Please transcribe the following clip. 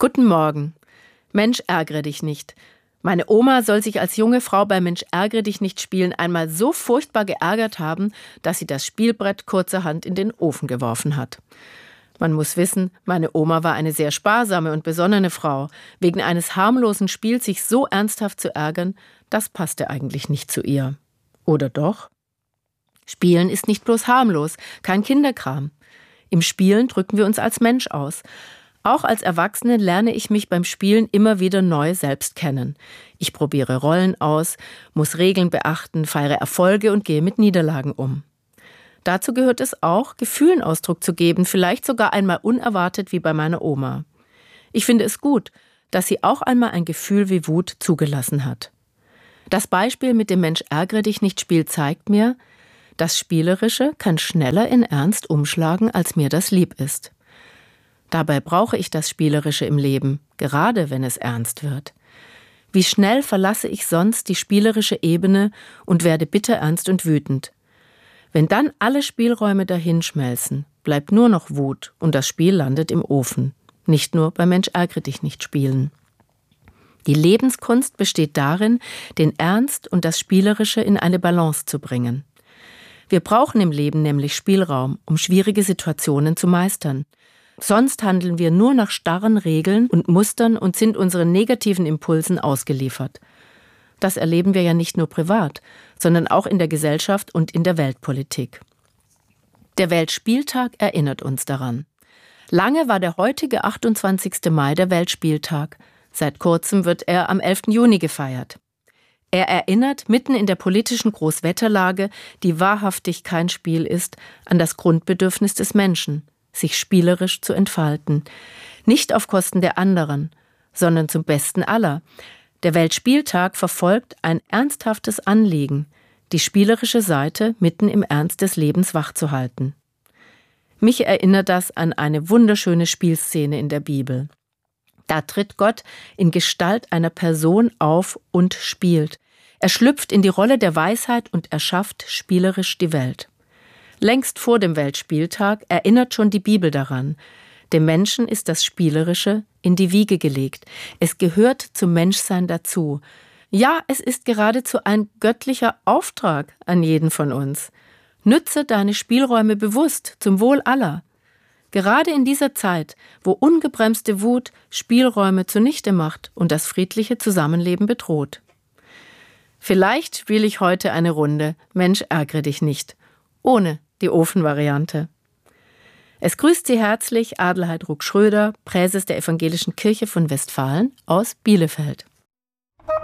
Guten Morgen. Mensch, ärgere dich nicht. Meine Oma soll sich als junge Frau bei Mensch, ärgere dich nicht spielen einmal so furchtbar geärgert haben, dass sie das Spielbrett kurzerhand in den Ofen geworfen hat. Man muss wissen, meine Oma war eine sehr sparsame und besonnene Frau. Wegen eines harmlosen Spiels sich so ernsthaft zu ärgern, das passte eigentlich nicht zu ihr. Oder doch? Spielen ist nicht bloß harmlos, kein Kinderkram. Im Spielen drücken wir uns als Mensch aus. Auch als Erwachsene lerne ich mich beim Spielen immer wieder neu selbst kennen. Ich probiere Rollen aus, muss Regeln beachten, feiere Erfolge und gehe mit Niederlagen um. Dazu gehört es auch, Gefühlen Ausdruck zu geben, vielleicht sogar einmal unerwartet wie bei meiner Oma. Ich finde es gut, dass sie auch einmal ein Gefühl wie Wut zugelassen hat. Das Beispiel mit dem Mensch, ärgere dich nicht Spiel zeigt mir, das Spielerische kann schneller in Ernst umschlagen, als mir das lieb ist. Dabei brauche ich das Spielerische im Leben, gerade wenn es ernst wird. Wie schnell verlasse ich sonst die spielerische Ebene und werde bitterernst und wütend. Wenn dann alle Spielräume dahinschmelzen, bleibt nur noch Wut und das Spiel landet im Ofen. Nicht nur bei Mensch, ärgere dich nicht spielen. Die Lebenskunst besteht darin, den Ernst und das Spielerische in eine Balance zu bringen. Wir brauchen im Leben nämlich Spielraum, um schwierige Situationen zu meistern. Sonst handeln wir nur nach starren Regeln und Mustern und sind unseren negativen Impulsen ausgeliefert. Das erleben wir ja nicht nur privat, sondern auch in der Gesellschaft und in der Weltpolitik. Der Weltspieltag erinnert uns daran. Lange war der heutige 28. Mai der Weltspieltag. Seit kurzem wird er am 11. Juni gefeiert. Er erinnert mitten in der politischen Großwetterlage, die wahrhaftig kein Spiel ist, an das Grundbedürfnis des Menschen, sich spielerisch zu entfalten. Nicht auf Kosten der anderen, sondern zum Besten aller. Der Weltspieltag verfolgt ein ernsthaftes Anliegen, die spielerische Seite mitten im Ernst des Lebens wachzuhalten. Mich erinnert das an eine wunderschöne Spielszene in der Bibel. Da tritt Gott in Gestalt einer Person auf und spielt. Er schlüpft in die Rolle der Weisheit und erschafft spielerisch die Welt. Längst vor dem Weltspieltag erinnert schon die Bibel daran. Dem Menschen ist das Spielerische in die Wiege gelegt. Es gehört zum Menschsein dazu. Ja, es ist geradezu ein göttlicher Auftrag an jeden von uns. Nütze deine Spielräume bewusst, zum Wohl aller. Gerade in dieser Zeit, wo ungebremste Wut Spielräume zunichte macht und das friedliche Zusammenleben bedroht. Vielleicht spiele ich heute eine Runde Mensch, ärgere dich nicht, ohne die Ofenvariante. Es grüßt Sie herzlich Adelheid Ruck-Schröder, Präses der Evangelischen Kirche von Westfalen aus Bielefeld.